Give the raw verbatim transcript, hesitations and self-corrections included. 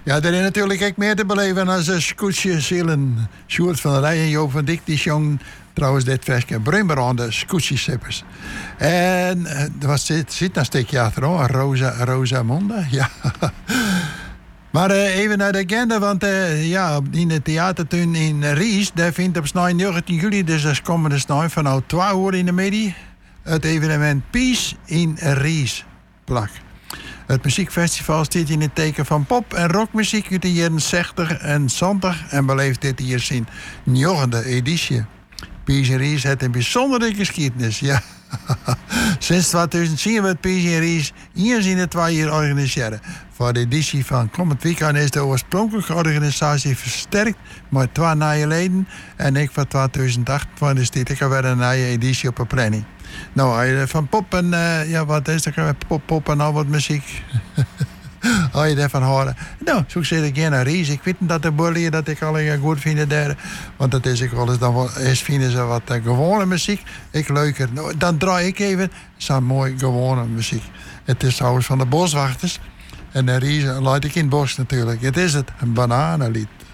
Ja, er is natuurlijk ook meer te beleven als een scootje zielen. Sjoerd van der Rij en Joop van Dijk, die zong trouwens dit versje Brummer aan de scootjesippers. En er was, zit, zit een stukje achterom, Rosa, Rosa Monda, ja. Maar uh, even naar de agenda, want uh, ja, in de theatertuin in Ries, daar vindt op negentien juli, dus dat is komende snij, vanaf twee uur in de middag, het evenement Peace in Ries plak. Het muziekfestival staat in het teken van pop- en rockmuziek uit de jaren zestig en zeventig en beleeft dit hier zijn negende editie. Peace in Ries heeft een bijzondere geschiedenis, ja. Sinds tweeduizend zien we het Peace in Ries eens in de twee jaar organiseren. Voor de editie van komend weekend is de oorspronkelijke organisatie versterkt met twee nieuwe leden. En ik van tweeduizend acht staat ik alweer een nieuwe editie op de planning. Nou, van pop en, uh, ja, wat is er? Pop, pop en al wat muziek. Als je daarvan horen. Nou, zo zit ik hier naar Ries. Ik weet niet dat de boel dat ik alleen goed vind daar. Want dat is ik wel eens, dan wel, eens vinden ze wat uh, gewone muziek. Ik leuker. Nou, dan draai ik even zo'n mooi gewone muziek. Het is trouwens van de Boswachters. En de Ries laat ik in het bos natuurlijk. Het is het, een bananenlied.